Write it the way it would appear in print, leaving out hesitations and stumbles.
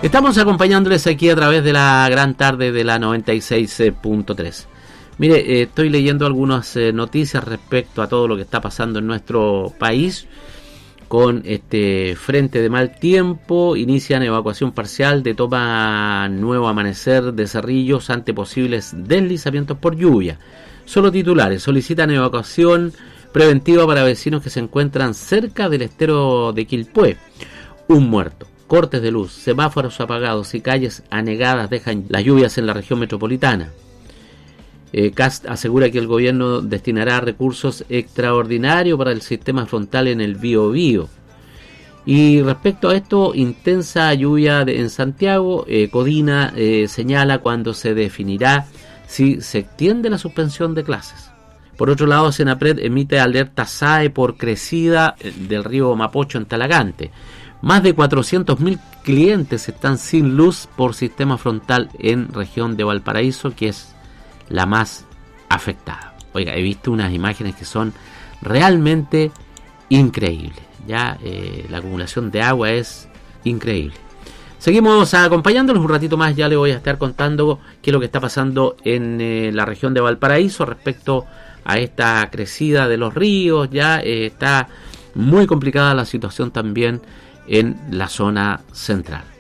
Estamos acompañándoles aquí a través de la gran tarde de la 96.3. Mire, estoy leyendo algunas noticias respecto a todo lo que está pasando en nuestro país. Con este frente de mal tiempo, inician evacuación parcial de Toma Nuevo Amanecer de Cerrillos ante posibles deslizamientos por lluvia. Solo titulares: solicitan evacuación preventiva para vecinos que se encuentran cerca del estero de Quilpué. Un muerto. Cortes de luz, semáforos apagados y calles anegadas dejan las lluvias en la región metropolitana. Cast asegura que el gobierno destinará recursos extraordinarios para el sistema frontal en el Biobío. Y respecto a esto, intensa lluvia en Santiago, Codina señala cuándo se definirá si se extiende la suspensión de clases. Por otro lado, Senapred emite alerta SAE por crecida del río Mapocho en Talagante. Más de 400.000 clientes están sin luz por sistema frontal en región de Valparaíso, que es la más afectada. Oiga, he visto unas imágenes que son realmente increíbles. Ya la acumulación de agua es increíble. Seguimos acompañándolos un ratito más. Ya le voy a estar contando qué es lo que está pasando en la región de Valparaíso respecto a esta crecida de los ríos. Ya está muy complicada la situación también en la zona central.